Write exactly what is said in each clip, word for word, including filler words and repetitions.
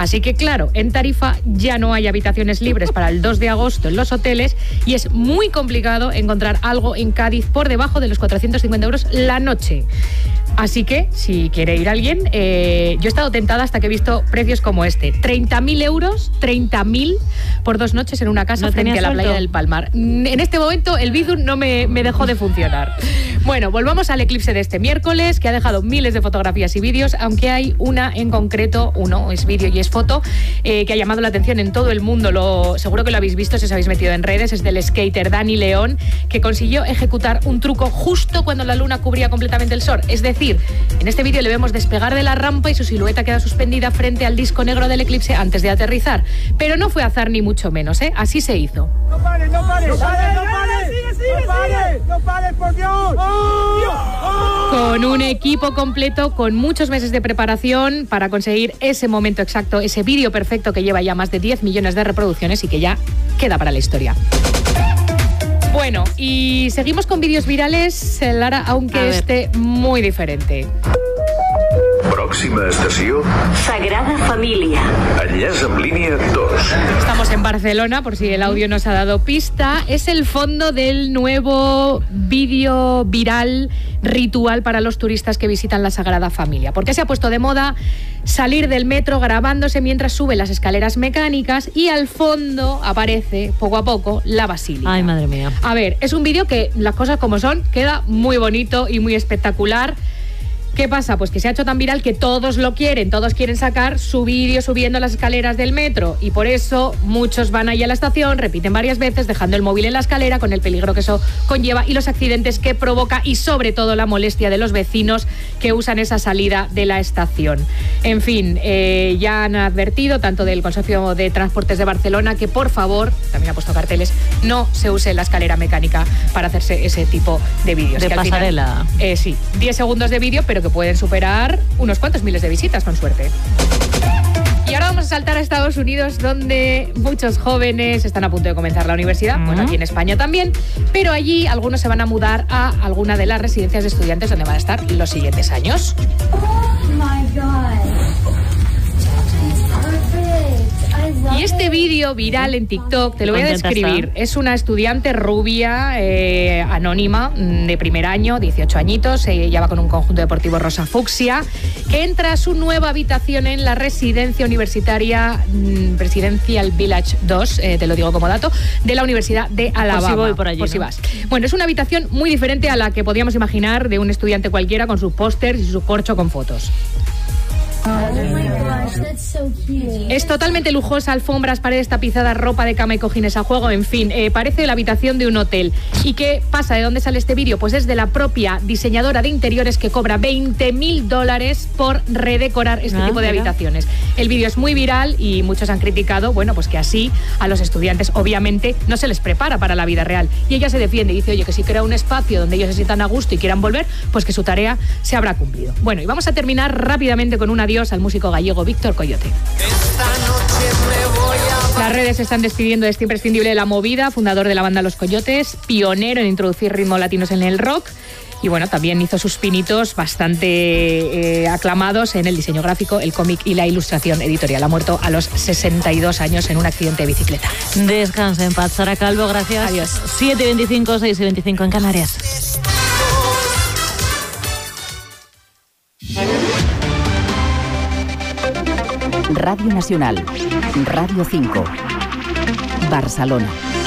Así que claro, en Tarifa ya no hay habitaciones libres para el dos de agosto en los hoteles y es muy complicado encontrar algo en Cádiz por debajo de los cuatrocientos cincuenta euros la noche. Así que, si quiere ir alguien, eh, yo he estado tentada hasta que he visto precios como este. treinta mil euros, treinta mil por dos noches en una casa ¿No frente a la suelto? playa del Palmar. En este momento el Bizum no me, me dejó de funcionar. Bueno, volvamos al eclipse de este miércoles, que ha dejado miles de fotografías y vídeos, aunque hay una en concreto, uno es vídeo y es foto, eh, que ha llamado la atención en todo el mundo. Lo, seguro que lo habéis visto si os habéis metido en redes. Es del skater Dani León, que consiguió ejecutar un truco justo cuando la luna cubría completamente el sol. Es decir, en este vídeo le vemos despegar de la rampa y su silueta queda suspendida frente al disco negro del eclipse antes de aterrizar. Pero no fue azar ni mucho menos, ¿eh? Así se hizo. ¡No pares, no pares! ¡No pares, no pares! ¡Sigue, sigue, ¡No pares! ¡No pares, por Dios! ¡Oh! ¡Oh! Con un equipo completo, con muchos meses de preparación para conseguir ese momento exacto, ese vídeo perfecto que lleva ya más de diez millones de reproducciones y que ya queda para la historia. Bueno, y seguimos con vídeos virales, Lara, aunque esté muy diferente. Pròxima estació Sagrada Família. Enllaç amb línia dos. Estamos en Barcelona, por si el audio nos ha dado pista. Es el fondo del nuevo vídeo viral ritual para los turistas que visitan la Sagrada Familia. ¿Por qué se ha puesto de moda salir del metro grabándose mientras sube las escaleras mecánicas y al fondo aparece, poco a poco, la basílica? Ay, madre mía. A ver, es un vídeo que, las cosas como son, queda muy bonito y muy espectacular. ¿Qué pasa? Pues que se ha hecho tan viral que todos lo quieren, todos quieren sacar su vídeo subiendo las escaleras del metro y por eso muchos van ahí a la estación, repiten varias veces, dejando el móvil en la escalera con el peligro que eso conlleva y los accidentes que provoca y sobre todo la molestia de los vecinos que usan esa salida de la estación. En fin, eh, ya han advertido tanto del Consorcio de Transportes de Barcelona que por favor, también ha puesto carteles, no se use la escalera mecánica para hacerse ese tipo de vídeos. De que al pasarela. Final, eh, sí, diez segundos de vídeo, pero que pueden superar unos cuantos miles de visitas, con suerte. Y ahora vamos a saltar a Estados Unidos, donde muchos jóvenes están a punto de comenzar la universidad, uh-huh. Bueno, aquí en España también, pero allí algunos se van a mudar a alguna de las residencias de estudiantes donde van a estar los siguientes años. Oh my God. Y este vídeo viral en TikTok, te lo voy a describir. Es una estudiante rubia, eh, anónima, de primer año, dieciocho añitos, ella va con un conjunto deportivo rosa fucsia, que entra a su nueva habitación en la residencia universitaria mm, Presidential Village dos, eh, te lo digo como dato, de la Universidad de Alabama. Por si voy por allí, por si ¿no? vas. Bueno, es una habitación muy diferente a la que podíamos imaginar de un estudiante cualquiera con sus pósters y su corcho con fotos. Oh my gosh, that's so cute. Es totalmente lujosa, alfombras, paredes tapizadas, ropa de cama y cojines a juego, en fin, eh, parece la habitación de un hotel. ¿Y qué pasa? ¿De dónde sale este vídeo? Pues es de la propia diseñadora de interiores que cobra veinte mil dólares por redecorar este ah, tipo de mira. habitaciones. El vídeo es muy viral y muchos han criticado, bueno, pues que así a los estudiantes obviamente no se les prepara para la vida real. Y ella se defiende y dice, oye, que si crea un espacio donde ellos se sientan a gusto y quieran volver, pues que su tarea se habrá cumplido. Bueno, y vamos a terminar rápidamente con una adiós al músico gallego Víctor Coyote. Las redes se están despidiendo de este imprescindible de la movida, fundador de la banda Los Coyotes, pionero en introducir ritmos latinos en el rock. Y bueno, también hizo sus pinitos bastante eh, aclamados en el diseño gráfico, el cómic y la ilustración editorial. Ha muerto a los sesenta y dos años en un accidente de bicicleta. Descansa en paz, Sara Calvo, gracias. Adiós. siete y veinticinco, seis y veinticinco en Canarias. Radio Nacional, Radio cinco, Barcelona.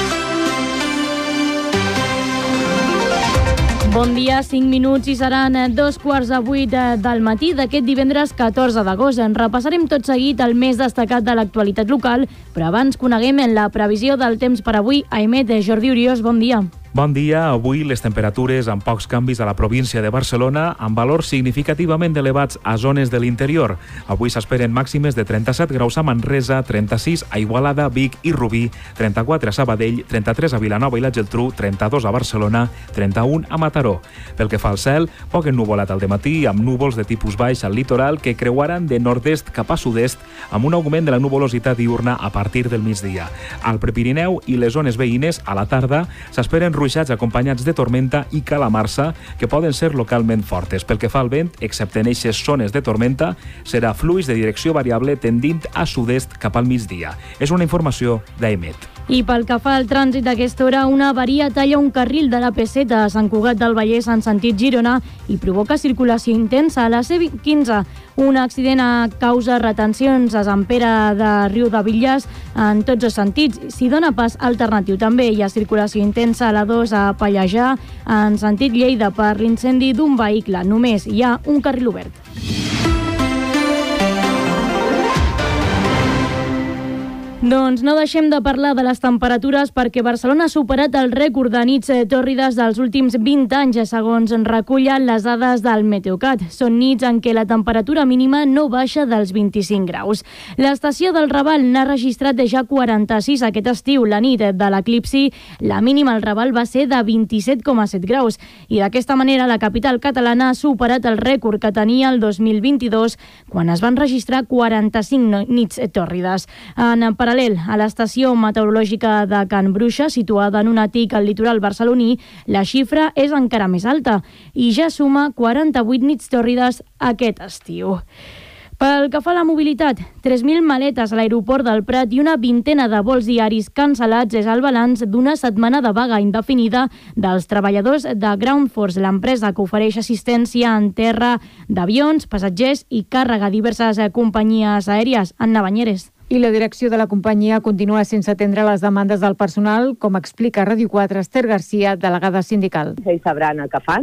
Bon dia, cinc minuts i seran dos quarts de vuit del matí d'aquest divendres catorze d'agost. En repassarem tot seguit el més destacat de l'actualitat local, però abans coneguem la previsió del temps per avui. Aimet, Jordi Uriós, bon dia. Bon dia. Avui les temperatures amb pocs canvis a la província de Barcelona, amb valors significativament elevats a zones de l'interior. Avui s'esperen màximes de trenta-set graus a Manresa, trenta-sis a Igualada, Vic i Rubí, trenta-quatre a Sabadell, trenta-tres a Vilanova i la Geltrú, trenta-dos a Barcelona, trenta-un a Mataró. Pel que fa al cel, poc ennuvolat al dematí, amb núvols de tipus baix al litoral que creuaran de nord-est cap a sud-est, amb un augment de la nuvolositat diurna a partir del migdia. Al Prepirineu i les zones veïnes, a la tarda, s'esperen ruixats ruixats acompanyats de tormenta i calamarsa, que poden ser localment fortes. Pel que fa al vent, excepte en eixes zones de tormenta, serà fluix de direcció variable tendint a sud-est cap al migdia. És una informació d'AEMET. I pel que fa al trànsit d'aquesta hora, una avaria talla un carril de la P set a Sant Cugat del Vallès en sentit Girona i provoca circulació intensa a la C quinze. Un accident a causa retencions a Sant Pere de Riudebitlles en tots els sentits. Si dona pas alternatiu també hi ha circulació intensa a la dos a Pallejà en sentit Lleida per l'incendi d'un vehicle. Només hi ha un carril obert. Doncs no deixem de parlar de les temperatures perquè Barcelona ha superat el rècord de nits tòrrides dels últims vint anys, segons recullen les dades del Meteocat. Són nits en què la temperatura mínima no baixa dels vint-i-cinc graus. L'estació del Raval n'ha registrat ja quaranta-sis aquest estiu. La nit de l'eclipsi, la mínima al Raval va ser de vint-i-set coma set graus. I d'aquesta manera la capital catalana ha superat el rècord que tenia el dos mil vint-i-dos, quan es van registrar quaranta-cinc nits tòrrides. En paral·lel a l'estació meteorològica de Can Bruixa, situada en un atic al litoral barceloní, la xifra és encara més alta i ja suma quaranta-vuit nits tòrrides aquest estiu. Pel que fa a la mobilitat, tres mil maletes a l'aeroport del Prat i una vintena de vols diaris cancel·lats és el balanç d'una setmana de vaga indefinida dels treballadors de Ground Force, l'empresa que ofereix assistència en terra d'avions, passatgers i càrrega a diverses companyies aèries. Anna Banyeres. I la direcció de la companyia continua sense atendre les demandes del personal, com explica a Ràdio quatre Esther Garcia, delegada sindical. Ells sabran el que fan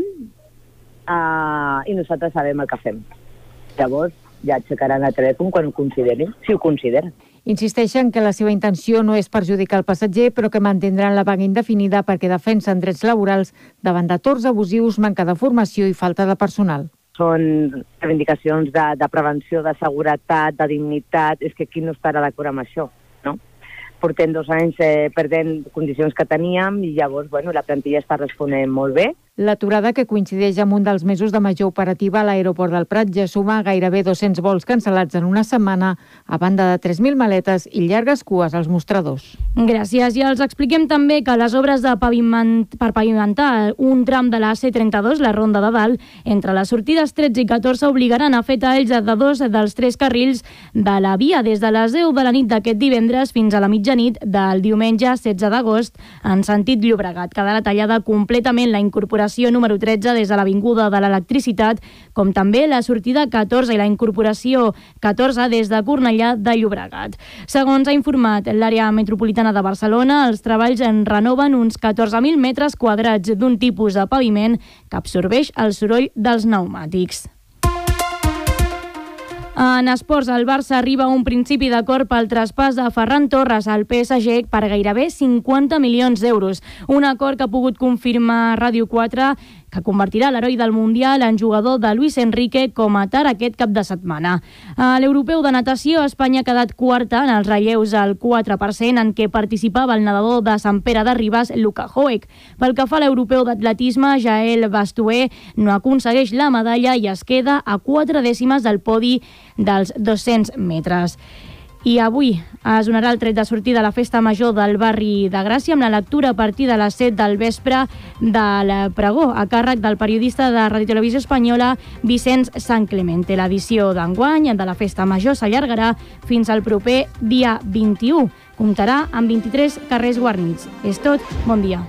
uh, i nosaltres sabem el que fem. Llavors ja aixecaran el telèfon quan ho considerin, si ho consideren. Insisteixen que la seva intenció no és perjudicar el passatger, però que mantindran la vaga indefinida perquè defensen drets laborals davant de torns abusius, manca de formació i falta de personal. Són reivindicacions de, de prevenció, de seguretat, de dignitat. És que qui no estarà d'acord amb això, no? Portem dos anys eh, perdent condicions que teníem i llavors, bueno, la plantilla està responent molt bé. L'aturada, que coincideix amb un dels mesos de major operativa a l'aeroport del Prat, ja suma gairebé dos-cents vols cancel·lats en una setmana, a banda de tres mil maletes i llargues cues als mostradors. Gràcies. I els expliquem també que les obres de paviment, per pavimentar un tram de la C trenta-dos, la Ronda de Dalt, entre les sortides tretze i catorze obligaran a fer talls de dos dels tres carrils de la via des de les deu de la nit d'aquest divendres fins a la mitjanit del diumenge setze d'agost en sentit Llobregat. Quedarà tallada completament la incorporació número tretze des de l'Avinguda de l'Electricitat, com també la sortida catorze i la incorporació catorze des de Cornellà de Llobregat. Segons ha informat l'àrea metropolitana de Barcelona, els treballs en renoven uns catorze mil metres quadrats d'un tipus de paviment que absorbeix el soroll dels pneumàtics. En esports, el Barça arriba a un principi d'acord pel traspàs de Ferran Torres al P S G per gairebé cinquanta milions d'euros. Un acord que ha pogut confirmar Ràdio quatre, que convertirà l'heroi del Mundial en jugador de Luis Enrique com a tar aquest cap de setmana. A l'europeu de natació, Espanya ha quedat quarta en els relleus al quatre per cent en què participava el nedador de Sant Pere de Ribes, Luka Hoek. Pel que fa a l'europeu d'atletisme, Jael Bastué no aconsegueix la medalla i es queda a quatre dècimes del podi dels dos-cents metres. I avui es donarà el tret de sortida a la festa major del barri de Gràcia amb la lectura a partir de les set del vespre del pregó a càrrec del periodista de Ràdio Televisió Espanyola Vicenç San Clemente. L'edició d'enguany de la festa major s'allargarà fins al proper dia vint-i-u. Comptarà amb vint-i-tres carrers guarnits. És tot, bon dia.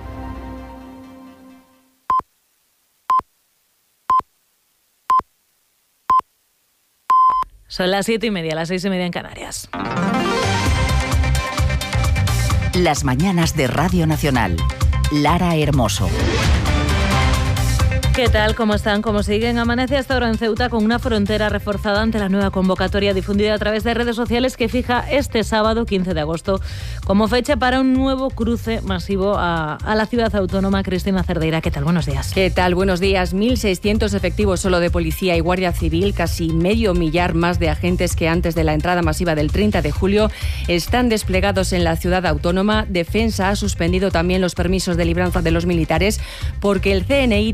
Son las siete y media, las seis y media en Canarias. Las mañanas de Radio Nacional. Lara Hermoso. ¿Qué tal? ¿Cómo están? ¿Cómo siguen? Amanece hasta ahora en Ceuta con una frontera reforzada ante la nueva convocatoria difundida a través de redes sociales que fija este sábado quince de agosto como fecha para un nuevo cruce masivo a, a la ciudad autónoma. Cristina Cerdeira, ¿qué tal? Buenos días. ¿Qué tal? Buenos días. mil seiscientos efectivos solo de policía y guardia civil, casi medio millar más de agentes que antes de la entrada masiva del treinta de julio están desplegados en la ciudad autónoma. Defensa ha suspendido también los permisos de libranza de los militares porque el C N I da credibilidad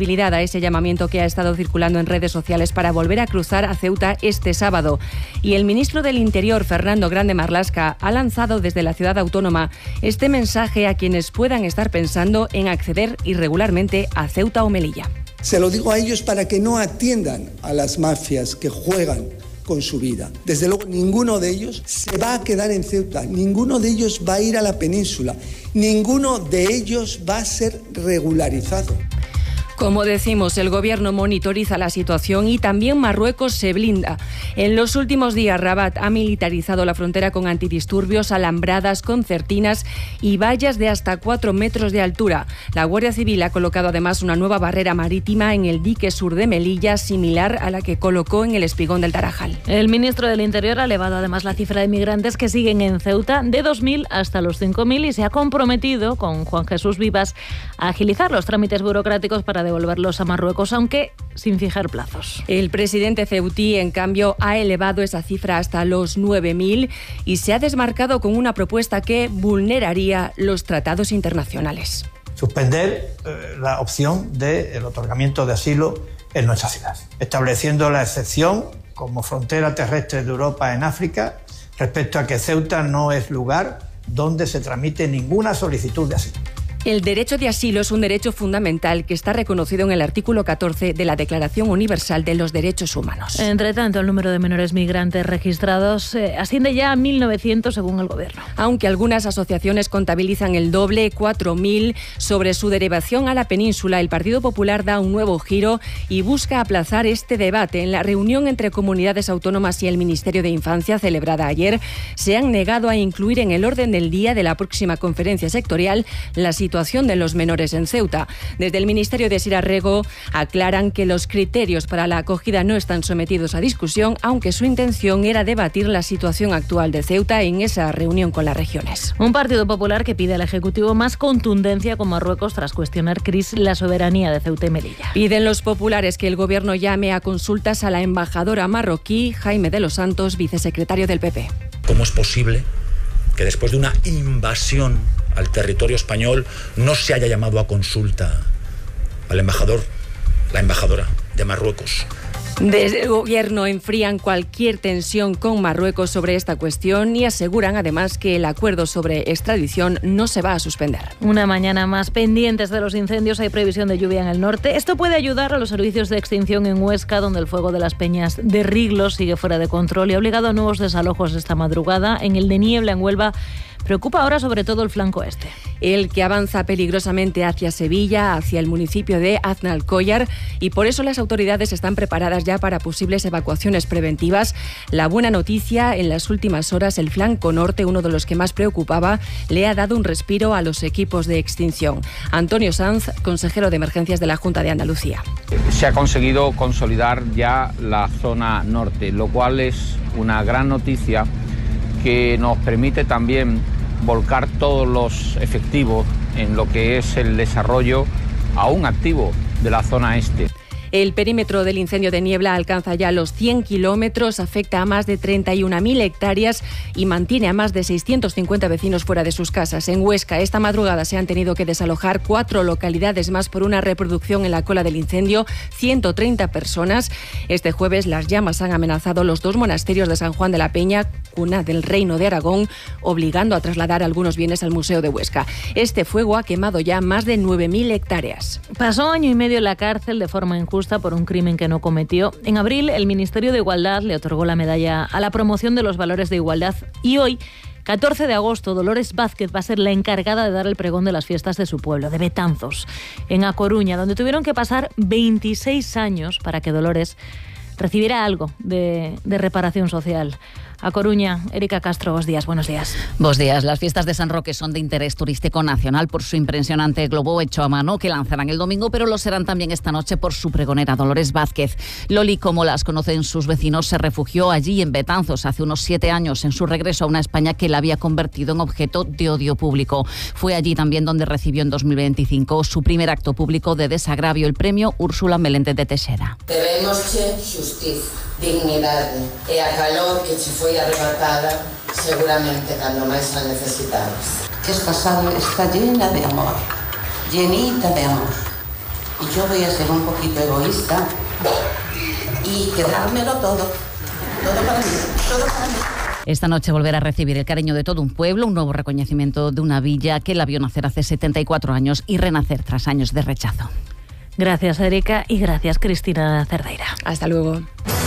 credibilidad a ese llamamiento que ha estado circulando en redes sociales para volver a cruzar a Ceuta este sábado. Y el ministro del Interior, Fernando Grande Marlaska, ha lanzado desde la ciudad autónoma este mensaje a quienes puedan estar pensando en acceder irregularmente a Ceuta o Melilla. Se lo digo a ellos para que no atiendan a las mafias que juegan con su vida. Desde luego, ninguno de ellos se va a quedar en Ceuta, ninguno de ellos va a ir a la península, ninguno de ellos va a ser regularizado. Como decimos, el gobierno monitoriza la situación y también Marruecos se blinda. En los últimos días, Rabat ha militarizado la frontera con antidisturbios, alambradas, concertinas y vallas de hasta cuatro metros de altura. La Guardia Civil ha colocado además una nueva barrera marítima en el dique sur de Melilla, similar a la que colocó en el espigón del Tarajal. El ministro del Interior ha elevado además la cifra de migrantes que siguen en Ceuta de dos mil hasta los cinco mil y se ha comprometido con Juan Jesús Vivas a agilizar los trámites burocráticos para devolverlos a Marruecos, aunque sin fijar plazos. El presidente ceutí, en cambio, ha elevado esa cifra hasta los nueve mil y se ha desmarcado con una propuesta que vulneraría los tratados internacionales. Suspender eh, la opción del otorgamiento de asilo en nuestra ciudad, estableciendo la excepción como frontera terrestre de Europa en África respecto a que Ceuta no es lugar donde se tramite ninguna solicitud de asilo. El derecho de asilo es un derecho fundamental que está reconocido en el artículo catorce de la Declaración Universal de los Derechos Humanos. Entre tanto, el número de menores migrantes registrados eh, asciende ya a mil novecientos según el Gobierno. Aunque algunas asociaciones contabilizan el doble, cuatro mil, sobre su derivación a la península, el Partido Popular da un nuevo giro y busca aplazar este debate. En la reunión entre comunidades autónomas y el Ministerio de Infancia, celebrada ayer, se han negado a incluir en el orden del día de la próxima conferencia sectorial la situación de los menores en Ceuta. Desde el Ministerio de Sira Rego aclaran que los criterios para la acogida no están sometidos a discusión, aunque su intención era debatir la situación actual de Ceuta en esa reunión con las regiones. Un Partido Popular que pide al Ejecutivo más contundencia con Marruecos tras cuestionar Cris la soberanía de Ceuta y Melilla. Piden los populares que el Gobierno llame a consultas a la embajadora marroquí, Jaime de los Santos, vicesecretario del P P. ¿Cómo es posible que después de una invasión al territorio español no se haya llamado a consulta al embajador, la embajadora de Marruecos? Desde el Gobierno enfrían cualquier tensión con Marruecos sobre esta cuestión y aseguran además que el acuerdo sobre extradición no se va a suspender. Una mañana más pendientes de los incendios, hay previsión de lluvia en el norte. Esto puede ayudar a los servicios de extinción en Huesca, donde el fuego de las peñas de Riglos sigue fuera de control y ha obligado a nuevos desalojos esta madrugada. En el de Niebla, en Huelva, preocupa ahora sobre todo el flanco este. El que avanza peligrosamente hacia Sevilla, hacia el municipio de Aznalcóllar, y por eso las autoridades están preparadas ya para posibles evacuaciones preventivas. La buena noticia, en las últimas horas el flanco norte, uno de los que más preocupaba, le ha dado un respiro a los equipos de extinción. Antonio Sanz, consejero de emergencias de la Junta de Andalucía. Se ha conseguido consolidar ya la zona norte, lo cual es una gran noticia que nos permite también volcar todos los efectivos en lo que es el desarrollo aún activo de la zona este. El perímetro del incendio de Niebla alcanza ya los cien kilómetros, afecta a más de treinta y una mil hectáreas y mantiene a más de seiscientos cincuenta vecinos fuera de sus casas. En Huesca, esta madrugada se han tenido que desalojar cuatro localidades más por una reproducción en la cola del incendio, ciento treinta personas. Este jueves las llamas han amenazado los dos monasterios de San Juan de la Peña, cuna del Reino de Aragón, obligando a trasladar algunos bienes al Museo de Huesca. Este fuego ha quemado ya más de nueve mil hectáreas. Pasó año y medio en la cárcel de forma injusta por un crimen que no cometió. En abril, el Ministerio de Igualdad le otorgó la medalla a la promoción de los valores de igualdad y hoy, catorce de agosto, Dolores Vázquez va a ser la encargada de dar el pregón de las fiestas de su pueblo, de Betanzos, en A Coruña, donde tuvieron que pasar veintiséis años para que Dolores recibiera algo de, de reparación social. A Coruña, Erika Castro, buenos días, buenos días. Buenos días. Las fiestas de San Roque son de interés turístico nacional por su impresionante globo hecho a mano que lanzarán el domingo, pero lo serán también esta noche por su pregonera Dolores Vázquez. Loli, como las conocen sus vecinos, se refugió allí en Betanzos hace unos siete años en su regreso a una España que la había convertido en objeto de odio público. Fue allí también donde recibió en dos mil veinticinco su primer acto público de desagravio, el premio Úrsula Meléndez de Teixeira. Debemos justicia, dignidade e a calor que te foi arrebatada seguramente cando máis a necesitamos. Esta sala está llena de amor, llenita de amor. y yo voy a ser un poquito egoísta y quedármelo todo, todo para mí, todo para mí. Esta noche volverá a recibir el cariño de todo un pueblo, un nuevo reconocimiento de una villa que la vio nacer hace setenta y cuatro años y renacer tras años de rechazo. Gracias, Erika, y gracias, Cristina Cerdeira. Hasta luego.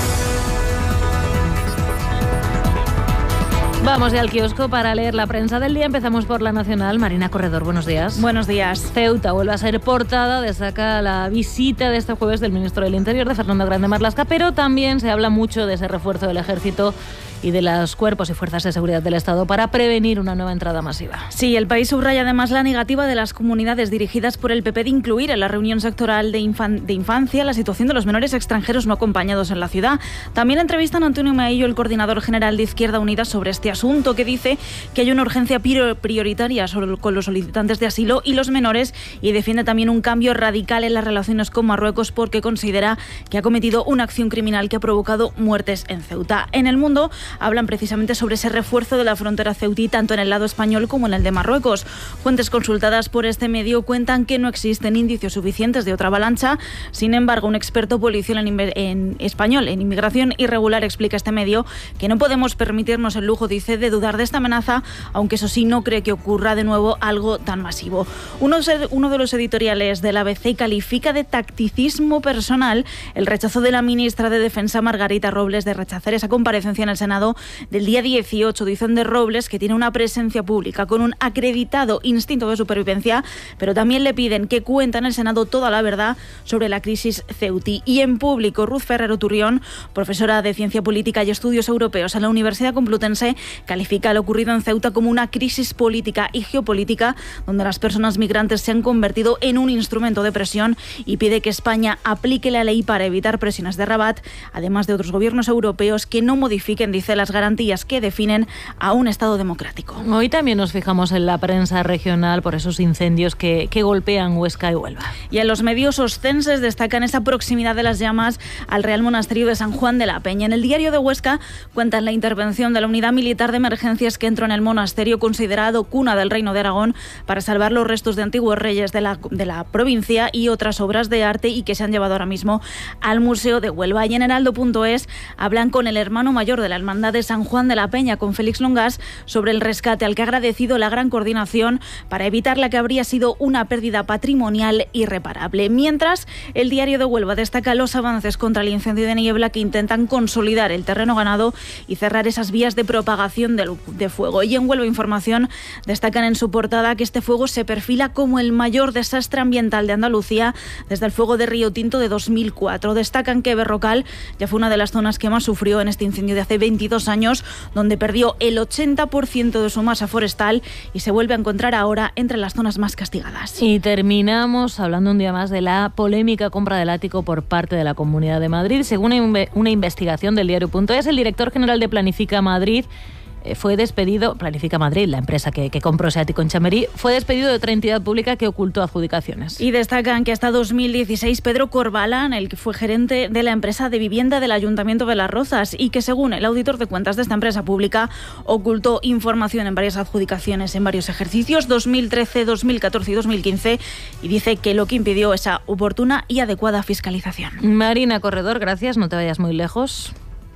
Vamos ya al kiosco para leer la prensa del día. Empezamos por La Nacional. Marina Corredor, buenos días. Buenos días. Ceuta vuelve a ser portada, destaca la visita de este jueves del ministro del Interior, de Fernando Grande Marlaska, pero también se habla mucho de ese refuerzo del ejército y de los cuerpos y fuerzas de seguridad del Estado para prevenir una nueva entrada masiva. Sí, el país subraya además la negativa de las comunidades dirigidas por el P P de incluir en la reunión sectorial de, infan- de infancia la situación de los menores extranjeros no acompañados en la ciudad. También entrevistan a Antonio Maillo, el coordinador general de Izquierda Unida, sobre este asunto, que dice que hay una urgencia prioritaria sobre, con los solicitantes de asilo y los menores, y defiende también un cambio radical en las relaciones con Marruecos porque considera que ha cometido una acción criminal que ha provocado muertes en Ceuta. En El Mundo hablan precisamente sobre ese refuerzo de la frontera ceutí, tanto en el lado español como en el de Marruecos. Fuentes consultadas por este medio cuentan que no existen indicios suficientes de otra avalancha. Sin embargo, un experto policial en, en español en inmigración irregular explica a este medio que no podemos permitirnos el lujo, dice, de dudar de esta amenaza, aunque eso sí, no cree que ocurra de nuevo algo tan masivo. Uno, uno de los editoriales del A B C califica de tacticismo personal el rechazo de la ministra de Defensa, Margarita Robles, de rechazar esa comparecencia en el Senado del día dieciocho. Dicen de Robles que tiene una presencia pública con un acreditado instinto de supervivencia, pero también le piden que cuente en el Senado toda la verdad sobre la crisis ceutí. Y en público, Ruth Ferrero Turrión, profesora de Ciencia Política y Estudios Europeos en la Universidad Complutense, califica lo ocurrido en Ceuta como una crisis política y geopolítica donde las personas migrantes se han convertido en un instrumento de presión, y pide que España aplique la ley para evitar presiones de Rabat, además de otros gobiernos europeos que no modifiquen, dice, las garantías que definen a un Estado democrático. Hoy también nos fijamos en la prensa regional por esos incendios que, que golpean Huesca y Huelva. Y en los medios oscenses destacan esa proximidad de las llamas al Real Monasterio de San Juan de la Peña. En el diario de Huesca cuentan la intervención de la Unidad Militar de Emergencias que entró en el monasterio, considerado cuna del Reino de Aragón, para salvar los restos de antiguos reyes de la, de la provincia y otras obras de arte, y que se han llevado ahora mismo al Museo de Huelva. Y en heraldo punto es hablan con el hermano mayor de la Hermandad de San Juan de la Peña, con Félix Longas, sobre el rescate, al que ha agradecido la gran coordinación para evitar la que habría sido una pérdida patrimonial irreparable. Mientras, el diario de Huelva destaca los avances contra el incendio de niebla, que intentan consolidar el terreno ganado y cerrar esas vías de propagación de, de fuego. Y en Huelva Información destacan en su portada que este fuego se perfila como el mayor desastre ambiental de Andalucía desde el fuego de Río Tinto de dos mil cuatro. Destacan que Berrocal ya fue una de las zonas que más sufrió en este incendio de hace veintidós años, donde perdió el ochenta por ciento de su masa forestal y se vuelve a encontrar ahora entre las zonas más castigadas. Y terminamos hablando un día más de la polémica compra del ático por parte de la Comunidad de Madrid. Según una investigación del diario punto es, el director general de Planifica Madrid fue despedido, Planifica Madrid, la empresa que, que compró ese ático en Chamberí, fue despedido de otra entidad pública que ocultó adjudicaciones. Y destacan que hasta dos mil dieciséis Pedro Corbalán, el que fue gerente de la empresa de vivienda del Ayuntamiento de Las Rozas, y que según el auditor de cuentas de esta empresa pública ocultó información en varias adjudicaciones en varios ejercicios, dos mil trece, dos mil catorce y dos mil quince, y dice que lo que impidió esa oportuna y adecuada fiscalización. Marina Corredor, gracias, no te vayas muy lejos.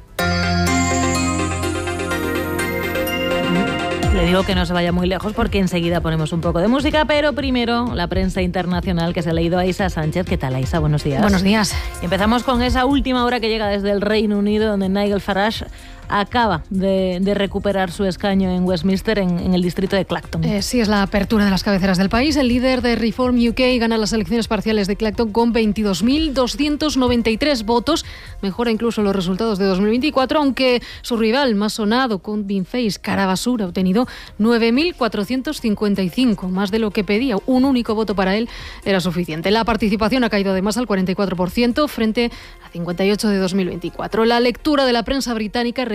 Le digo que no se vaya muy lejos porque enseguida ponemos un poco de música, pero primero la prensa internacional, que se ha leído a Isa Sánchez. ¿Qué tal, Isa? Buenos días. Buenos días. Y empezamos con esa última hora que llega desde el Reino Unido, donde Nigel Farage acaba de, de recuperar su escaño en Westminster, en, en el distrito de Clacton. Eh, sí, es la apertura de las cabeceras del país. El líder de Reform U K gana las elecciones parciales de Clacton con veintidós mil doscientos noventa y tres votos. Mejora incluso los resultados de dos mil veinticuatro, aunque su rival más sonado, Corbyn Face, cara basura, ha obtenido nueve mil cuatrocientos cincuenta y cinco, más de lo que pedía. Un único voto para él era suficiente. La participación ha caído además al cuarenta y cuatro por ciento frente a cincuenta y ocho por ciento de dos mil veinticuatro. La lectura de la prensa británica revela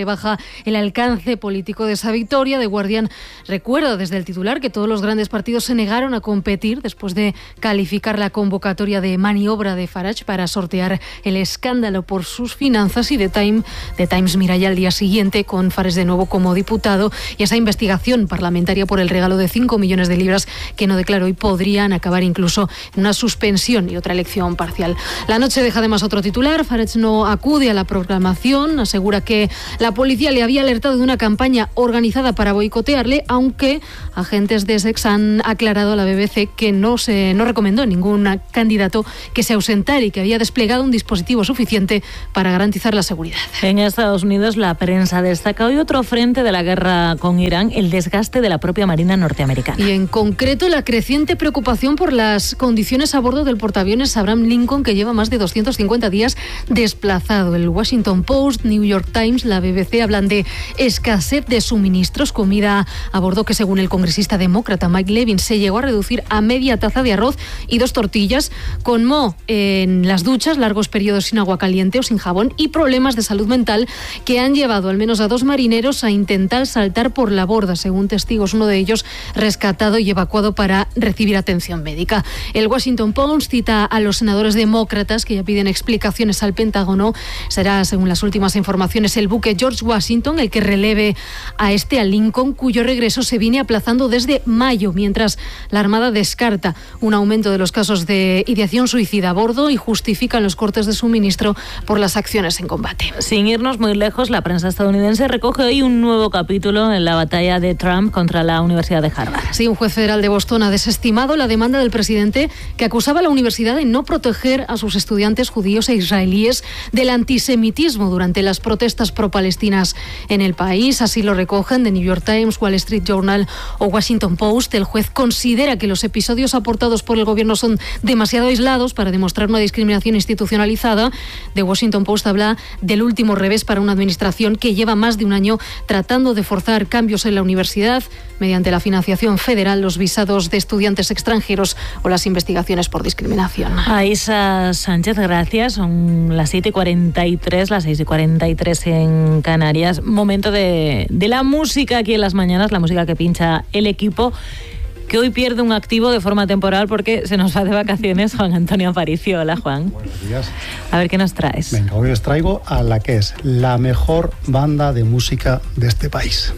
rebaja el alcance político de esa victoria. The Guardian recuerda desde el titular que todos los grandes partidos se negaron a competir después de calificar la convocatoria de maniobra de Farage para sortear el escándalo por sus finanzas, y The, Time, The Times mira ya al día siguiente con Farage de nuevo como diputado y esa investigación parlamentaria por el regalo de cinco millones de libras que no declaró y podrían acabar incluso en una suspensión y otra elección parcial. La noche deja además otro titular. Farage no acude a la proclamación, asegura que la policía le había alertado de una campaña organizada para boicotearle, aunque agentes de Essex han aclarado a la B B C que no se no recomendó ningún candidato que se ausentara y que había desplegado un dispositivo suficiente para garantizar la seguridad. En Estados Unidos, la prensa destaca hoy otro frente de la guerra con Irán, el desgaste de la propia Marina norteamericana. Y en concreto, la creciente preocupación por las condiciones a bordo del portaaviones Abraham Lincoln, que lleva más de doscientos cincuenta días desplazado. El Washington Post, New York Times, la B B C hablan de escasez de suministros, comida a bordo que, según el congresista demócrata Mike Levin, se llegó a reducir a media taza de arroz y dos tortillas, con moho en las duchas, largos periodos sin agua caliente o sin jabón y problemas de salud mental que han llevado al menos a dos marineros a intentar saltar por la borda, según testigos, uno de ellos rescatado y evacuado para recibir atención médica. El Washington Post cita a los senadores demócratas que ya piden explicaciones al Pentágono. Será, según las últimas informaciones, el buque George Washington el que releve a este, a Lincoln, cuyo regreso se viene aplazando desde mayo, mientras la Armada descarta un aumento de los casos de ideación suicida a bordo y justifican los cortes de suministro por las acciones en combate. Sin irnos muy lejos, la prensa estadounidense recoge hoy un nuevo capítulo en la batalla de Trump contra la Universidad de Harvard. Sí, un juez federal de Boston ha desestimado la demanda del presidente que acusaba a la universidad de no proteger a sus estudiantes judíos e israelíes del antisemitismo durante las protestas pro-palestinas en el país. Así lo recogen The New York Times, Wall Street Journal o Washington Post. El juez considera que los episodios aportados por el gobierno son demasiado aislados para demostrar una discriminación institucionalizada. The Washington Post habla del último revés para una administración que lleva más de un año tratando de forzar cambios en la universidad mediante la financiación federal, los visados de estudiantes extranjeros o las investigaciones por discriminación. Aisa Sánchez, gracias. Son las siete y cuarenta y tres, las seis y cuarenta y tres en Canarias. Momento de, de la música aquí en las mañanas, la música que pincha el equipo, que hoy pierde un activo de forma temporal porque se nos va de vacaciones Juan Antonio Aparicio. Hola, Juan. Buenos días. A ver, ¿qué nos traes? Venga, hoy os traigo a la que es la mejor banda de música de este país.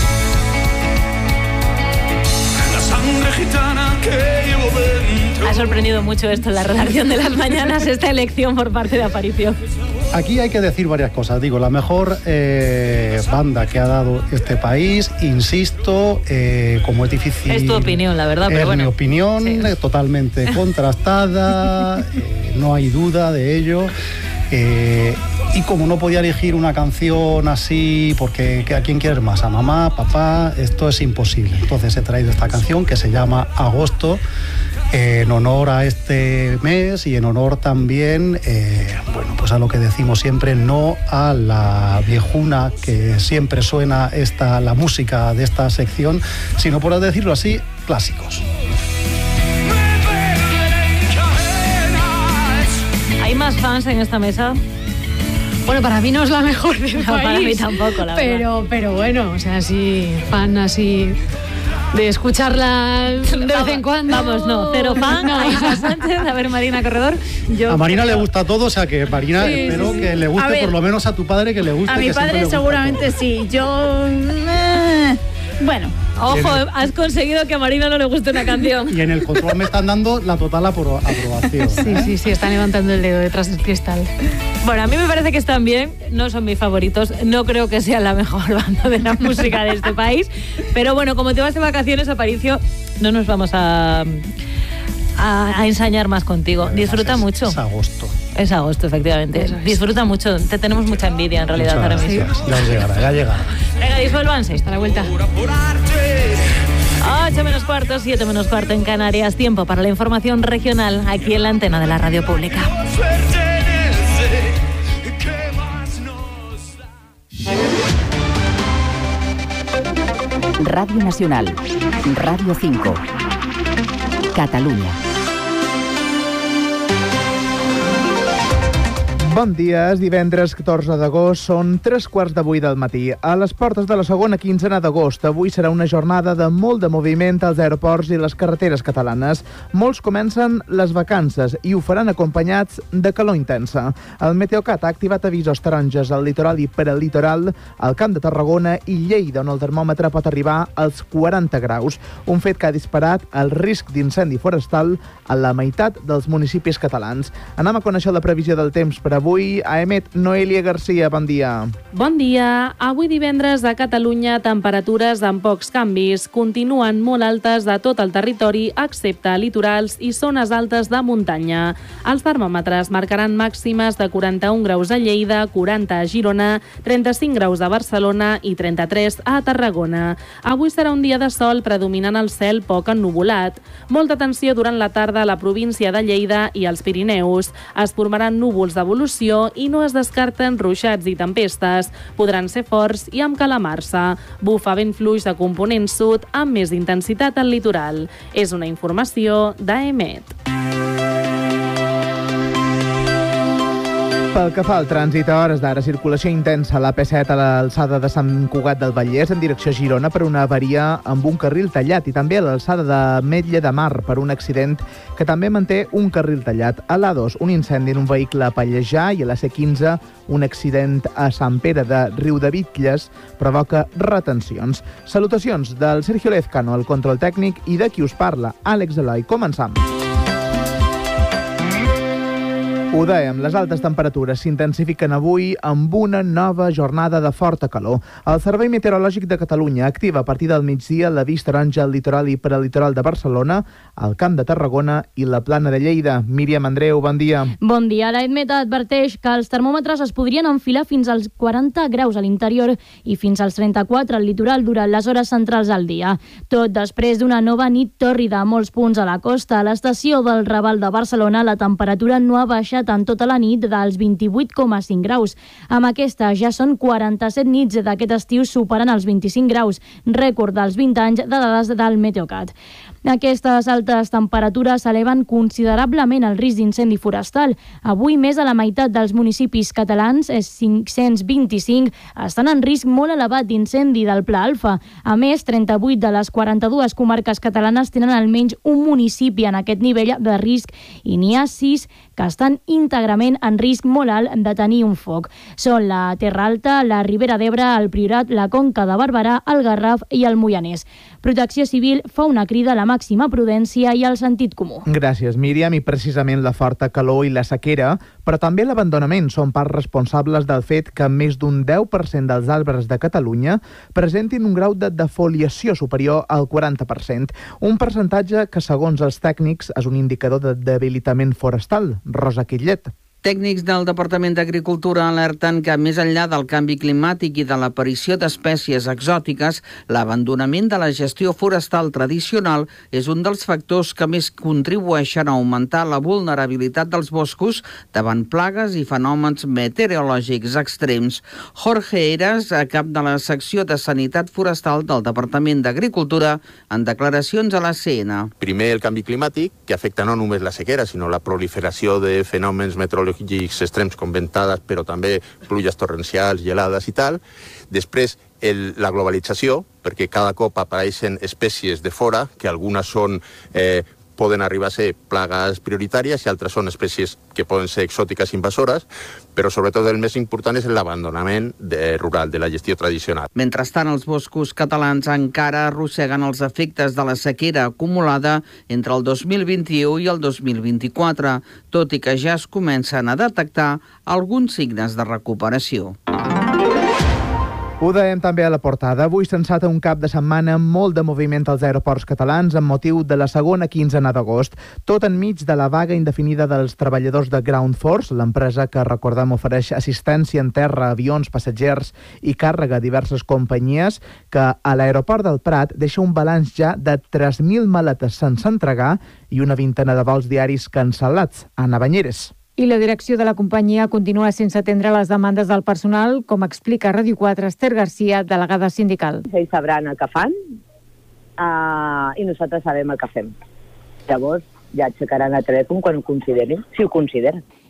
La sangre gitana que llevo dentro. Ha sorprendido mucho esto en la redacción de las mañanas, esta elección por parte de Aparicio. Aquí hay que decir varias cosas. Digo, la mejor eh, banda que ha dado este país, insisto, eh, como es difícil... Es tu opinión, la verdad, es pero bueno. mi opinión, Sí. eh, totalmente contrastada, eh, no hay duda de ello. Eh, y como no podía elegir una canción así, porque ¿a quién quieres más? ¿A mamá, papá? Esto es imposible. Entonces he traído esta canción que se llama Agosto, eh, en honor a este mes y en honor también, eh, bueno, pues a lo que decimos siempre, no a la viejuna que siempre suena esta, la música de esta sección, sino, por decirlo así, clásicos. ¿Hay más fans en esta mesa? Bueno, para mí no es la mejor del No, país. para mí tampoco, la pero, verdad. Pero bueno, o sea, sí, fan así de escucharla de vez en cuando. Vamos, no, cero fan. No. A Isa Sánchez, a ver, Marina Corredor. Yo A Marina creo- le gusta todo, o sea que Marina, Sí, espero sí, sí. que le guste A ver, por lo menos a tu padre, que le guste. A mi que siempre le padre gusta seguramente sí. Yo... eh, bueno. Ojo, has conseguido que a Marina no le guste una canción. todo. Y en el control me están dando la total apro- aprobación. Sí, sí, sí, está levantando el dedo detrás del cristal. Bueno, a mí me parece que están bien, no son mis favoritos, no creo que sean la mejor banda de la música de este país, pero bueno, como te vas de vacaciones, Aparicio, no nos vamos a, a, a ensañar más contigo. Disfruta mucho. Es agosto. Es agosto, efectivamente. Eso es. Disfruta mucho, te tenemos mucha envidia en realidad Muchas ahora mismo. gracias. Ya os llegará, ya llegará. Venga, disuélvanse. Hasta la vuelta. ocho menos cuarto, siete menos cuarto en Canarias. Tiempo para la información regional aquí en la antena de la radio pública. Radio Nacional, Radio cinco, Catalunya. Bon dia, és divendres catorze d'agost, són tres quarts de vuit del matí. A les portes de la segona quinzena d'agost, avui serà una jornada de molt de moviment als aeroports i les carreteres catalanes. Molts comencen les vacances i ho faran acompanyats de calor intensa. El Meteocat ha activat avisos taronges al litoral i peralitoral, al Camp de Tarragona i Lleida, on el termòmetre pot arribar als quaranta graus, un fet que ha disparat el risc d'incendi forestal a la meitat dels municipis catalans. Anem a conèixer la previsió del temps per avui. A Emet, Noelia Garcia, bon dia. Bon dia. Avui divendres a Catalunya, temperatures amb pocs canvis. Continuen molt altes de tot el territori, excepte litorals i zones altes de muntanya. Els termòmetres marcaran màximes de quaranta-un graus a Lleida, quaranta a Girona, trenta-cinc graus a Barcelona i trenta-tres a Tarragona. Avui serà un dia de sol predominant el cel poc ennuvolat. Molta atenció durant la tarda a la província de Lleida i als Pirineus. Es formaran núvols d'evolució i no es descarten ruixats i tempestes. Podran ser forts i amb calamarsa. Bufa vent fluix de component sud amb més intensitat al litoral. És una informació d'Emet. Pel que fa al trànsit, a hores d'ara, circulació intensa a l'A P set a l'alçada de Sant Cugat del Vallès en direcció a Girona per una avaria amb un carril tallat i també a l'alçada de Metlla de Mar per un accident que també manté un carril tallat. A l'A dos, un incendi en un vehicle a Pallejà i a la C quinze, un accident a Sant Pere de Riudebitlles provoca retencions. Salutacions del Sergio Lezcano, el control tècnic, i de qui us parla, Àlex Eloi. Començam. Ho dèiem, les altes temperatures s'intensifiquen avui amb una nova jornada de forta calor. El Servei Meteorològic de Catalunya activa a partir del migdia l'avís taronja al litoral i peralitoral de Barcelona, al Camp de Tarragona i la Plana de Lleida. Míriam Andreu, bon dia. Bon dia. L'Aetmet adverteix que els termòmetres es podrien enfilar fins als quaranta graus a l'interior i fins als trenta-quatre al litoral durant les hores centrals del dia. Tot després d'una nova nit tòrrida a molts punts a la costa. A l'estació del Raval de Barcelona la temperatura no ha baixat en tota la nit dels vint-i-vuit coma cinc graus. Amb aquesta ja són quaranta-set nits d'aquest estiu superant els vint-i-cinc graus, rècord dels vint anys de dades del Meteocat. Aquestes altes temperatures eleven considerablement el risc d'incendi forestal. Avui més de la meitat dels municipis catalans, cinc-cents vint-i-cinc, estan en risc molt elevat d'incendi del Pla Alfa. A més, trenta-vuit de les quaranta-dues comarques catalanes tenen almenys un municipi en aquest nivell de risc i n'hi ha sis que estan íntegrament en risc molt alt de tenir un foc. Són la Terra Alta, la Ribera d'Ebre, el Priorat, la Conca de Barberà, el Garraf i el Moianès. Protecció Civil fa una crida a la màxima prudència i al sentit comú. Gràcies, Míriam. I precisament la forta calor i la sequera, però també l'abandonament són parts responsables del fet que més d'un deu per cent dels arbres de Catalunya presentin un grau de defoliació superior al quaranta per cent, un percentatge que, segons els tècnics, és un indicador de debilitament forestal. Rosa Quillet. Tècnics del Departament d'Agricultura alerten que, més enllà del canvi climàtic i de l'aparició d'espècies exòtiques, l'abandonament de la gestió forestal tradicional és un dels factors que més contribueixen a augmentar la vulnerabilitat dels boscos davant plagues i fenòmens meteorològics extrems. Jorge Eras, cap de la secció de Sanitat Forestal del Departament d'Agricultura, en declaracions a la C N. Primer, el canvi climàtic, que afecta no només la sequera, sinó la proliferació de fenòmens meteorològics extrems com ventades, però també pluges torrencials, gelades i tal. Després, el, la globalització, perquè cada cop apareixen espècies de fora, que algunes són, eh, poden arribar a ser plagues prioritàries i altres són espècies que poden ser exòtiques invasores, però sobretot el més important és l'abandonament de, rural, de la gestió tradicional. Mentrestant, els boscos catalans encara arrosseguen els efectes de la sequera acumulada entre el dos mil vint-i-u i el dos mil vint-i-quatre, tot i que ja es comencen a detectar alguns signes de recuperació. Ho dèiem també a la portada. Avui s'enceta un cap de setmana amb molt de moviment als aeroports catalans amb motiu de la segona quinzena d'agost. Tot enmig de la vaga indefinida dels treballadors de Ground Force, l'empresa que, recordem, ofereix assistència en terra, avions, passatgers i càrrega a diverses companyies, que a l'aeroport del Prat deixa un balanç ja de tres mil maletes sense entregar i una vintena de vols diaris cancel·lats. Anna Banyeres. I la direcció de la companyia continua sense atendre les demandes del personal, com explica a Ràdio quatre Esther Garcia, delegada sindical. Ells sabran el que fan uh, i nosaltres sabem el que fem. Llavors ja aixecaran el telèfon quan ho considerin, si ho consideren.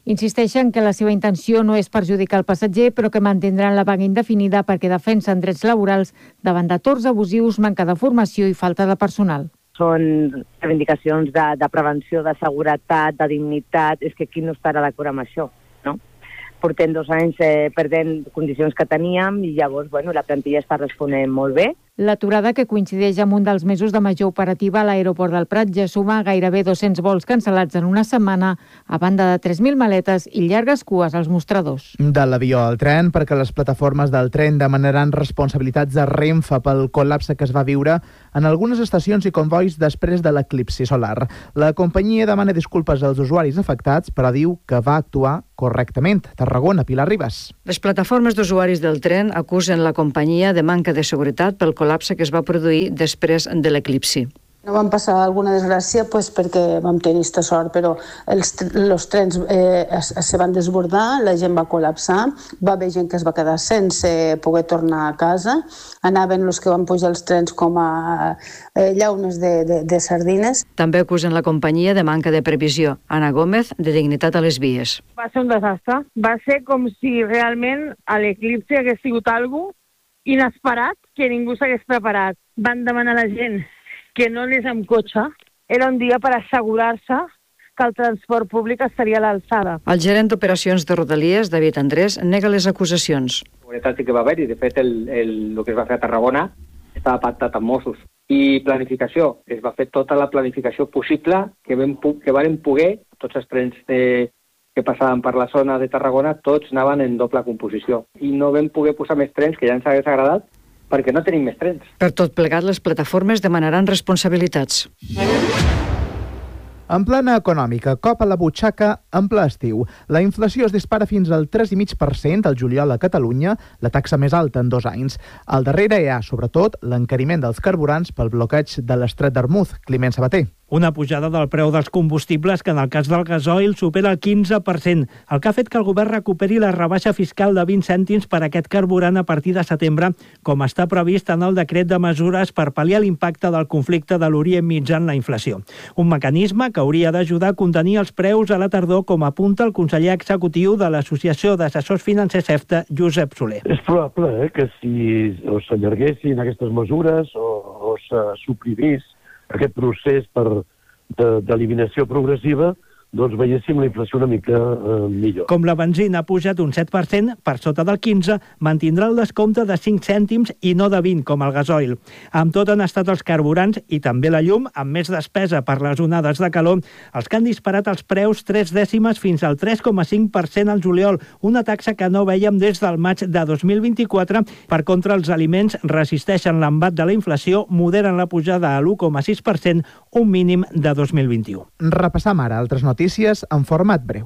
Insisteixen que la seva intenció no és perjudicar el passatger, però que mantindran la vaga indefinida perquè defensen drets laborals davant de torns abusius, manca de formació i falta de personal. Són reivindicacions de, de prevenció, de seguretat, de dignitat. És que qui no estarà d'acord amb això, no? Portem dos anys eh, perdent condicions que teníem i llavors, bueno, la plantilla està responent molt bé. L'aturada, que coincideix amb un dels mesos de major operativa a l'aeroport del Prat, ja suma gairebé dos-cents vols cancel·lats en una setmana, a banda de tres mil maletes i llargues cues als mostradors. De l'avió al tren, perquè les plataformes del tren demanaran responsabilitats de Renfe pel col·lapse que es va viure en algunes estacions i convois després de l'eclipsi solar. La companyia demana disculpes als usuaris afectats, però diu que va actuar correctament. Tarragona, Pilar Ribas. Les plataformes d'usuaris del tren acusen la companyia de manca de seguretat pel col·lapse que es va produir després de l'eclipsi. No vam passar alguna desgràcia pues, perquè vam tenir aquesta sort, però els, els trens eh, es, es van desbordar, la gent va col·lapsar, va haver gent que es va quedar sense poder tornar a casa, anaven els que van pujar els trens com a eh, llaunes de, de, de sardines. També acusen la companyia de manca de previsió. Ana Gómez, de dignitat a les vies. Va ser un desastre. Va ser com si realment a l'eclipsi hagués sigut alguna cosa inesperat que ningú s'hagués preparat. Van demanar a la gent que no anés amb cotxe. Era un dia per assegurar-se que el transport públic estaria a l'alçada. El gerent d'operacions de Rodalies, David Andrés, nega les acusacions. Seguretat sí que va haver i de fet el, el, el que es va fer a Tarragona estava pactat amb Mossos. I planificació, es va fer tota la planificació possible que, vam, que varen poder, tots els trens de, que passaven per la zona de Tarragona, tots anaven en doble composició. I no vam poder posar més trens, que ja ens hagués agradat, perquè no tenim més trens. Per tot plegat, les plataformes demanaran responsabilitats. En plana econòmica, cop a la butxaca en ple estiu. La inflació es dispara fins al tres coma cinc per cent al juliol a Catalunya, la taxa més alta en dos anys. Al darrere hi ha, sobretot, l'encariment dels carburants pel bloqueig de l'estret d'Ormuz. Climent Sabater. Una pujada del preu dels combustibles que en el cas del gasoil supera el quinze per cent, el que ha fet que el govern recuperi la rebaixa fiscal de vint cèntims per a aquest carburant a partir de setembre, com està previst en el decret de mesures per pal·liar l'impacte del conflicte de l'Orient Mitjà en la inflació. Un mecanisme que hauria d'ajudar a contenir els preus a la tardor, com apunta el conseller executiu de l'Associació d'Assessors Financers EFTA, Josep Soler. És probable eh, que si o s'allarguessin aquestes mesures o, o se suprimís aquest procés per d'eliminació progressiva, doncs veiéssim la inflació una mica eh, millor. Com la benzina ha pujat un set per cent, per sota del quinze, mantindrà el descompte de cinc cèntims i no de vint, com el gasoil. Amb tot han estat els carburants i també la llum, amb més despesa per les onades de calor, els que han disparat els preus tres dècimes fins al tres coma cinc per cent al juliol, una taxa que no vèiem des del maig de dos mil vint-i-quatre. Per contra, els aliments resisteixen l'embat de la inflació, moderen la pujada a l'u coma sis per cent, un mínim de dos mil vint-i-u. Repassam ara altres notícies en format breu.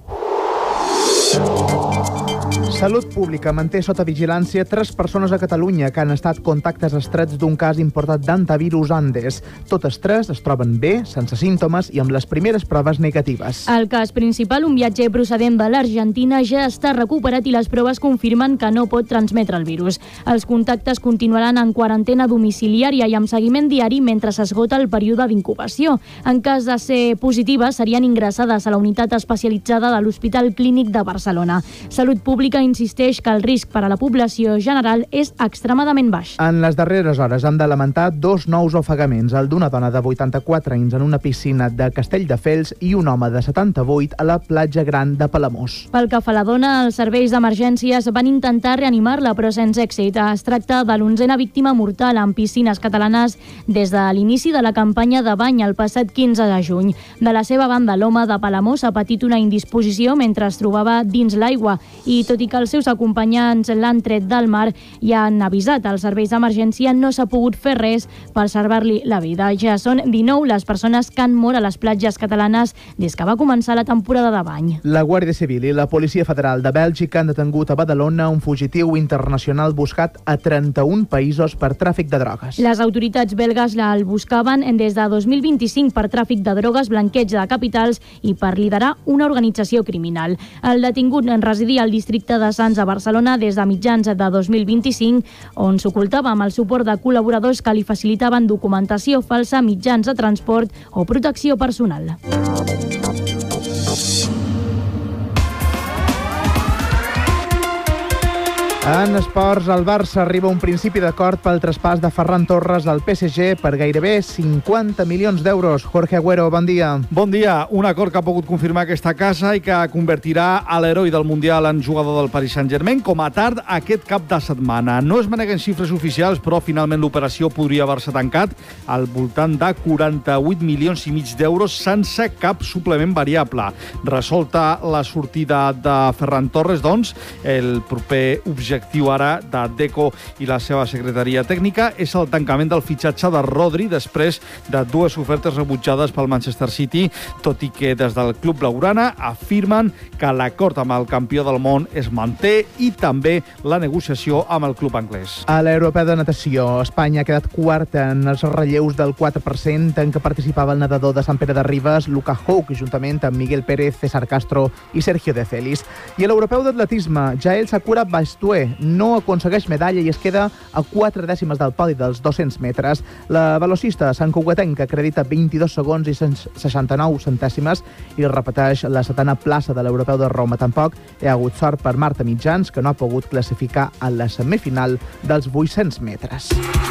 Salut Pública manté sota vigilància tres persones a Catalunya que han estat contactes estrets d'un cas importat d'antivirus Andes. Totes tres es troben bé, sense símptomes i amb les primeres proves negatives. El cas principal, un viatger procedent de l'Argentina, ja està recuperat i les proves confirmen que no pot transmetre el virus. Els contactes continuaran en quarantena domiciliària i amb seguiment diari mentre s'esgota el període d'incubació. En cas de ser positives, serien ingressades a la unitat especialitzada de l'Hospital Clínic de Barcelona. Salut Pública insisteix que el risc per a la població general és extremadament baix. En les darreres hores hem de lamentar dos nous ofegaments, el d'una dona de vuitanta-quatre anys en una piscina de Castelldefels i un home de setanta-vuit a la platja Gran de Palamós. Pel que fa a la dona, els serveis d'emergències van intentar reanimar-la, però sense èxit. Es tracta de l'onzena víctima mortal en piscines catalanes des de l'inici de la campanya de bany el passat quinze de juny. De la seva banda, l'home de Palamós ha patit una indisposició mentre es trobava dins l'aigua i, tot i que els seus acompanyants l'han tret del mar i han avisat als serveis d'emergència, no s'ha pogut fer res per salvar-li la vida. Ja són dinou les persones que han mort a les platges catalanes des que va començar la temporada de bany. La Guàrdia Civil i la Policia Federal de Bèlgica han detengut a Badalona un fugitiu internacional buscat a trenta-un països per tràfic de drogues. Les autoritats belgues el buscaven des de dos mil vint-i-cinc per tràfic de drogues, blanqueig de capitals i per liderar una organització criminal. El detingut residia al districte de Sants a Barcelona des de mitjans de dos mil vint-i-cinc, on s'ocultava amb el suport de col·laboradors que li facilitaven documentació falsa, mitjans de transport o protecció personal. En esports, el Barça arriba a un principi d'acord pel traspàs de Ferran Torres al P S G per gairebé cinquanta milions d'euros. Jorge Agüero, bon dia. Bon dia. Un acord que ha pogut confirmar aquesta casa i que convertirà a l'heroi del Mundial en jugador del Paris Saint-Germain com a tard aquest cap de setmana. No es maneguen xifres oficials, però finalment l'operació podria haver-se tancat al voltant de quaranta-vuit milions i mig d'euros sense cap suplement variable. Resolta la sortida de Ferran Torres, doncs, el proper objectiu L'objectiu ara de Deco i la seva secretaria tècnica és el tancament del fitxatge de Rodri després de dues ofertes rebutjades pel Manchester City, tot i que des del club blaugrana afirmen que l'acord amb el campió del món es manté i també la negociació amb el club anglès. A l'Europeu de natació, Espanya ha quedat quarta en els relleus del quatre per cent en què participava el nedador de Sant Pere de Ribes, Luca Houck, juntament amb Miguel Pérez, César Castro i Sergio de Celis. I a l'Europeu d'atletisme, Jael Sakura Bastué no aconsegueix medalla i es queda a quatre dècimes del podi dels dos-cents metres. La velocista santcugatenca acredita vint-i-dos segons i seixanta-nou centèsimes i repeteix la setena plaça de l'Europeu de Roma. Tampoc hi ha hagut sort per Marta Mitjans, que no ha pogut classificar a la semifinal dels vuit-cents metres.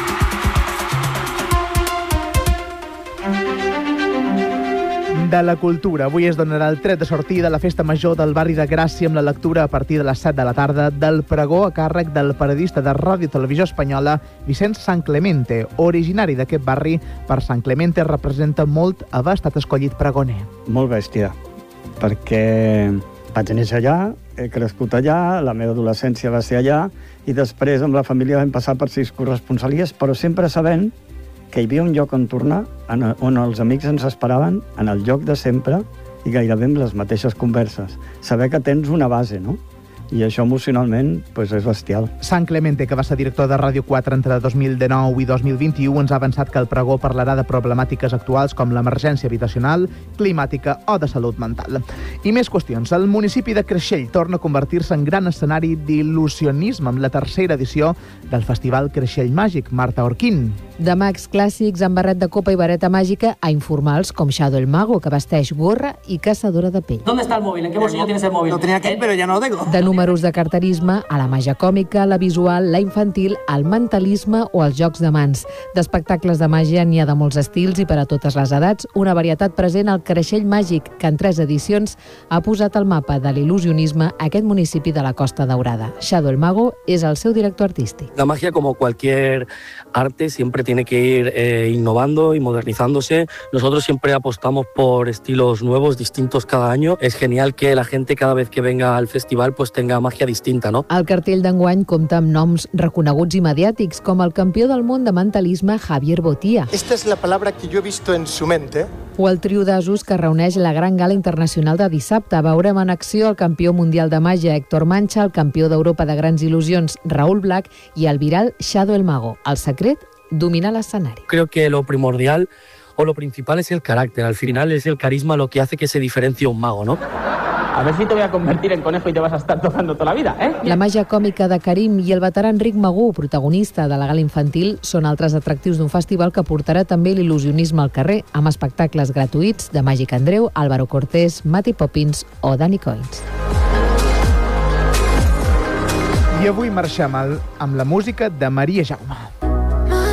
De la cultura. Avui es donarà el tret de sortida a la festa major del barri de Gràcia amb la lectura a partir de les set de la tarda del pregó a càrrec del periodista de Ràdio Televisió Espanyola Vicent San Clemente. Originari d'aquest barri, per San Clemente representa molt haver estat escollit pregoner. Molt bèstia, perquè vaig néixer allà, he crescut allà, la meva adolescència va ser allà i després amb la família vam passar per sis corresponsalies, però sempre sabent que hi havia un lloc on tornar, on els amics ens esperaven, en el lloc de sempre i gairebé amb les mateixes converses. Saber que tens una base, no? I això emocionalment pues, és bestial. San Clemente, que va ser director de Ràdio quatre entre dos mil dinou i dos mil vint-i-u, ens ha avançat que el pregó parlarà de problemàtiques actuals com l'emergència habitacional, climàtica o de salut mental. I més qüestions. El municipi de Creixell torna a convertir-se en gran escenari d'il·lusionisme amb la tercera edició del Festival Creixell Màgic. Marta Orquín. De mags clàssics amb barret de copa i vareta màgica a informals com Shadow el Mago, que vesteix gorra i caçadora de pell. ¿Dónde está el móvil? ¿En qué bolsillo tienes el móvil? Lo tenía aquí, pero ya no lo tengo. De números de carterisme a la màgia còmica, la visual, la infantil, el mentalisme o els jocs de mans. D'espectacles de màgia n'hi ha de molts estils i per a totes les edats, una varietat present al Creixell Màgic, que en tres edicions ha posat al mapa de l'il·lusionisme aquest municipi de la Costa Daurada. Shadow el Mago és el seu director artístic. La magia, como cualquier arte, siempre tiene que ir eh, innovando y modernizándose. Nosotros siempre apostamos por estilos nuevos, distintos cada año. Es genial que la gente cada vez que venga al festival pues tenga magia distinta, ¿no? El cartell d'enguany compta amb noms reconeguts i mediàtics, com el campió del món de mentalisme Javier Botia. Esta es la palabra que yo he visto en su mente. O el trio d'asos que reuneix la gran gala internacional de dissabte. Veurem en acció el campió mundial de màgia Héctor Mancha, el campió d'Europa de grans il·lusions Raúl Black i el viral Shadow el Mago. El secret, dominar l'escenari. Creo que lo primordial o lo principal es el carácter. Al final es el carisma lo que hace que se diferencie un mago, ¿no? A ver si te voy a convertir en conejo y te vas a estar tocando toda la vida, ¿eh? La màgia còmica de Karim i el veterà Enric Magú, protagonista de la gala infantil, són altres atractius d'un festival que portarà també l'il·lusionisme al carrer, amb espectacles gratuïts de Màgic Andreu, Álvaro Cortés, Mati Poppins o Danny Coins. I avui marxem amb la música de Maria Jaume.